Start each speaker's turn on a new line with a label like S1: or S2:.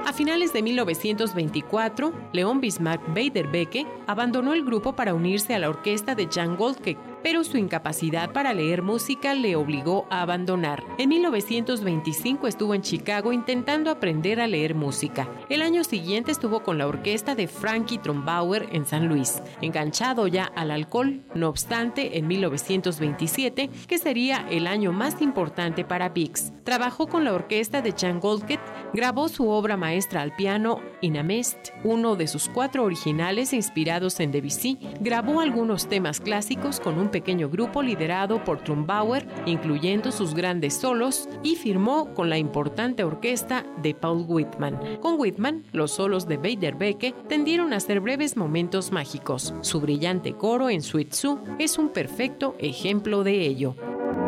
S1: A finales de 1924, Leon Bismarck Beiderbecke abandonó el grupo para unirse a la orquesta de Jan Goldke, pero su incapacidad para leer música le obligó a abandonar. En 1925 estuvo en Chicago intentando aprender a leer música. El año siguiente estuvo con la orquesta de Frankie Trombauer en San Luis, enganchado ya al alcohol. No obstante, en 1927, que sería el año más importante para Bix, trabajó con la orquesta de Jan Goldke, grabó su obra maestra al piano, In a Mist, uno de sus 4 originales inspirados en Debussy, grabó algunos temas clásicos con un pequeño grupo liderado por Trombauer, incluyendo sus grandes solos, y firmó con la importante orquesta de Paul Whitman. Con Whitman, los solos de Beiderbecke tendieron a ser breves momentos mágicos. Su brillante coro en Sweet Sue es un perfecto ejemplo de ello.